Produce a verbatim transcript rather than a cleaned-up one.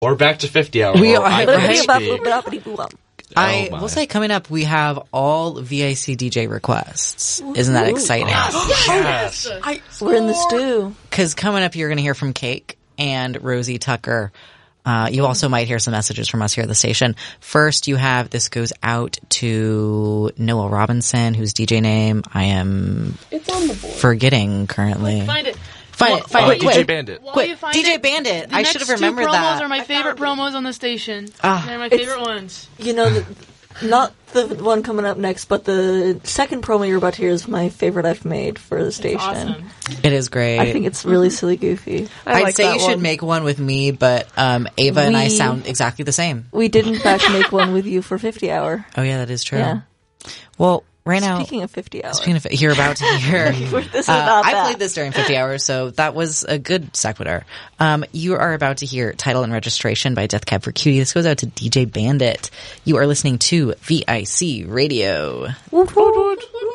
Or back to fifty hour. We or are- I right? Can't I Oh, my. will say coming up, we have all V I C D J requests. Isn't that exciting? Yes. I, we're in the stew. Because coming up, you're going to hear from Cake and Rosie Tucker. Uh, you also might hear some messages from us here at the station. First, you have this goes out to Noah Robinson, whose D J name I am It's on the board. forgetting currently. Find it. Find it. Find Uh, it. D J Wait. Bandit. While Wait, you find D J it, Bandit. the I next should have two remembered promos that. are my favorite promos on the station. Ah. They're my It's- favorite ones. You know, the, not the one coming up next, but the second promo you're about to hear is my favorite I've made for the station. Awesome. It is great. I think it's really silly goofy. I I'd like say that you should one. make one with me, but um, Ava and I We- sound exactly the same. We did in fact make one with you for fifty hour. Oh yeah, that is true. Yeah. Well, right now, Speaking of fifty hour. speaking of, you're about to hear. This is Uh, not I that. played this during fifty hours, so that was a good sequitur. Um, you are about to hear Title and Registration by Death Cab for Cutie. This goes out to D J Bandit. You are listening to V I C Radio. Woot woot.